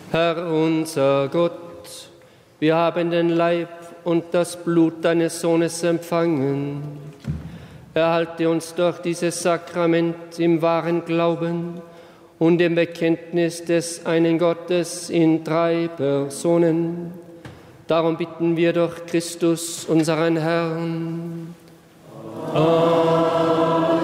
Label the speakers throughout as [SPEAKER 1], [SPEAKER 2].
[SPEAKER 1] Herr unser Gott, wir haben den Leib und das Blut deines Sohnes empfangen. Erhalte uns durch dieses Sakrament im wahren Glauben und im Bekenntnis des einen Gottes in 3 Personen. Darum bitten wir durch Christus, unseren Herrn. Amen.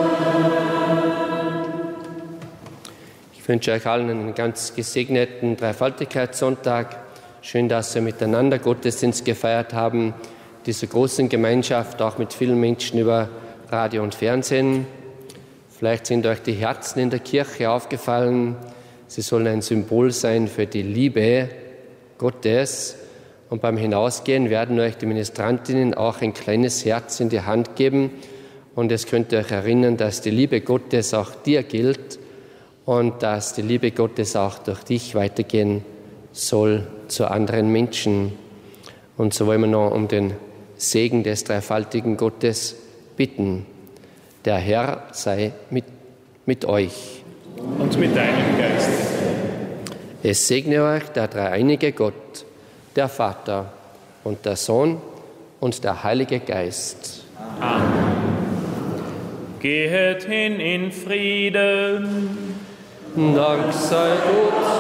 [SPEAKER 1] Ich wünsche euch allen einen ganz gesegneten Dreifaltigkeitssonntag. Schön, dass wir miteinander Gottesdienst gefeiert haben, dieser großen Gemeinschaft, auch mit vielen Menschen über Radio und Fernsehen. Vielleicht sind euch die Herzen in der Kirche aufgefallen. Sie sollen ein Symbol sein für die Liebe Gottes. Und beim Hinausgehen werden euch die Ministrantinnen auch ein kleines Herz in die Hand geben. Und es könnt ihr euch erinnern, dass die Liebe Gottes auch dir gilt und dass die Liebe Gottes auch durch dich weitergehen soll zu anderen Menschen. Und so wollen wir noch um den Segen des dreifaltigen Gottes bitten. Der Herr sei mit euch.
[SPEAKER 2] Und mit deinem Geist.
[SPEAKER 1] Es segne euch der dreieinige Gott, der Vater und der Sohn und der Heilige Geist.
[SPEAKER 2] Amen. Gehet hin in Frieden.
[SPEAKER 1] Dank sei Gott.